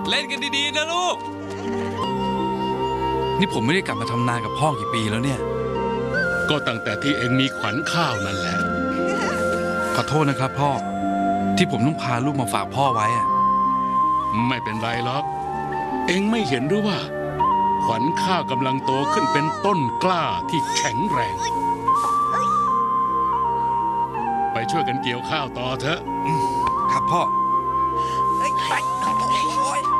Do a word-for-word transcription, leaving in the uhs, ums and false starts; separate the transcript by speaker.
Speaker 1: เล่นกันดีๆนะลูกนี่ผมไม่ได้กลับมาทำนากับพ่อกี่ปีแล้วเนี่ย
Speaker 2: ก็ตั้งแต่ที่เองมีขวัญข้าวนั่นแหละ
Speaker 1: ขอโทษนะครับพ่อที่ผมต้องพาลูกมาฝากพ่อไว้อะ
Speaker 2: ไม่เป็นไรหรอกเองไม่เห็นหรือว่าขวัญข้าวกำลังโตขึ้นเป็นต้นกล้าที่แข็งแรงไปช่วยกันเกี่ยวข้าวต่อเถอะ
Speaker 1: ครับพ่อ